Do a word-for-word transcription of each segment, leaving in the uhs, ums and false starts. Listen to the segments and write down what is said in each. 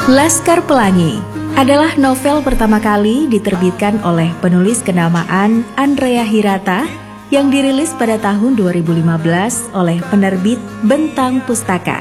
Laskar Pelangi adalah novel pertama kali diterbitkan oleh penulis kenamaan Andrea Hirata yang dirilis pada tahun dua ribu lima belas oleh penerbit Bentang Pustaka.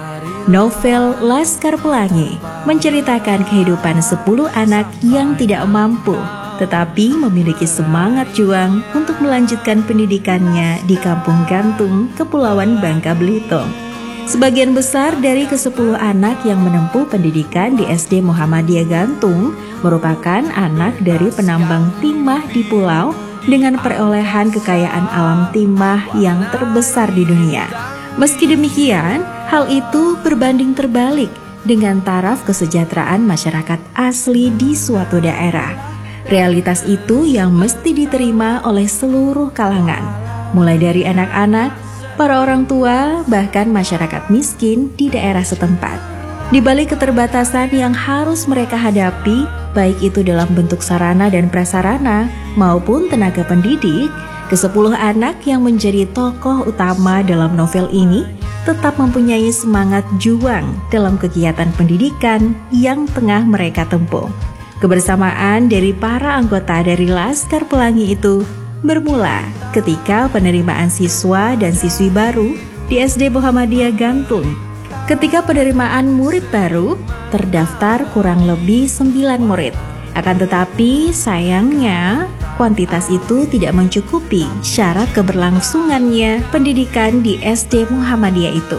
Novel Laskar Pelangi menceritakan kehidupan sepuluh anak yang tidak mampu tetapi memiliki semangat juang untuk melanjutkan pendidikannya di Kampung Gantung, Kepulauan Bangka Belitung. Sebagian besar dari kesepuluh anak yang menempuh pendidikan di S D Muhammadiyah Gantung merupakan anak dari penambang timah di pulau dengan perolehan kekayaan alam timah yang terbesar di dunia. Meski demikian, hal itu berbanding terbalik dengan taraf kesejahteraan masyarakat asli di suatu daerah. Realitas itu yang mesti diterima oleh seluruh kalangan, mulai dari anak-anak, para orang tua, bahkan masyarakat miskin di daerah setempat. Di balik keterbatasan yang harus mereka hadapi, baik itu dalam bentuk sarana dan prasarana maupun tenaga pendidik, kesepuluh anak yang menjadi tokoh utama dalam novel ini tetap mempunyai semangat juang dalam kegiatan pendidikan yang tengah mereka tempuh. Kebersamaan dari para anggota dari Laskar Pelangi itu bermula ketika penerimaan siswa dan siswi baru di S D Muhammadiyah Gantung. Ketika penerimaan murid baru, terdaftar kurang lebih sembilan murid. Akan tetapi sayangnya, kuantitas itu tidak mencukupi syarat keberlangsungannya pendidikan di S D Muhammadiyah itu.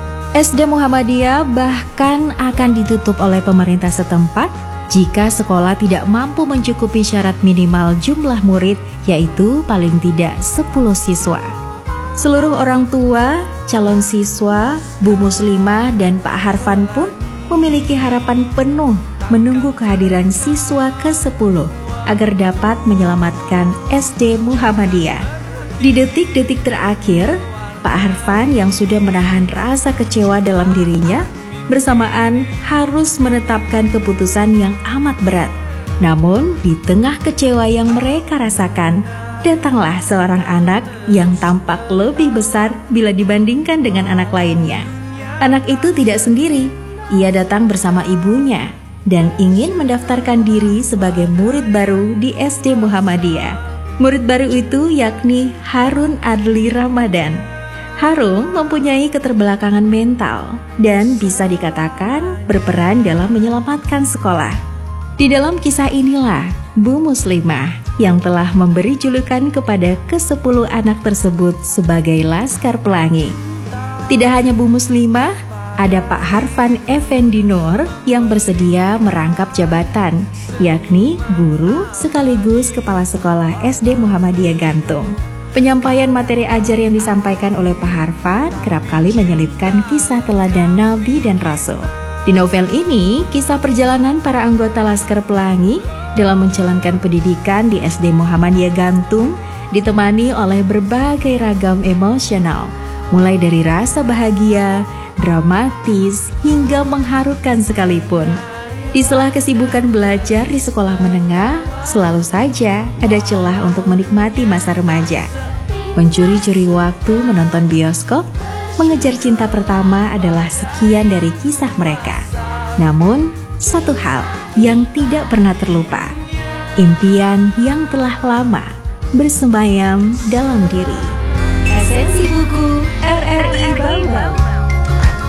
S D Muhammadiyah bahkan akan ditutup oleh pemerintah setempat jika sekolah tidak mampu mencukupi syarat minimal jumlah murid, yaitu paling tidak sepuluh siswa. Seluruh orang tua, calon siswa, Bu Muslimah, dan Pak Harfan pun memiliki harapan penuh menunggu kehadiran siswa ke sepuluh agar dapat menyelamatkan S D Muhammadiyah. Di detik-detik terakhir, Pak Harfan yang sudah menahan rasa kecewa dalam dirinya bersamaan harus menetapkan keputusan yang amat berat. Namun di tengah kecewa yang mereka rasakan, datanglah seorang anak yang tampak lebih besar bila dibandingkan dengan anak lainnya. Anak itu tidak sendiri, ia datang bersama ibunya dan ingin mendaftarkan diri sebagai murid baru di S D Muhammadiyah. Murid baru itu yakni Harun Adli Ramadan. Harun mempunyai keterbelakangan mental dan bisa dikatakan berperan dalam menyelamatkan sekolah. Di dalam kisah inilah Bu Muslimah yang telah memberi julukan kepada kesepuluh anak tersebut sebagai Laskar Pelangi. Tidak hanya Bu Muslimah, ada Pak Harfan Effendi Nur yang bersedia merangkap jabatan, yakni guru sekaligus kepala sekolah S D Muhammadiyah Gantung. Penyampaian materi ajar yang disampaikan oleh Pak Harfan kerap kali menyelipkan kisah teladan Nabi dan Rasul. Di novel ini, kisah perjalanan para anggota Laskar Pelangi dalam menjalankan pendidikan di S D Muhammadiyah Gantung ditemani oleh berbagai ragam emosional, mulai dari rasa bahagia, dramatis, hingga mengharukan sekalipun. Di sela kesibukan belajar di sekolah menengah, selalu saja ada celah untuk menikmati masa remaja. Mencuri-curi waktu menonton bioskop, mengejar cinta pertama adalah sekian dari kisah mereka. Namun, satu hal yang tidak pernah terlupa, impian yang telah lama bersemayam dalam diri.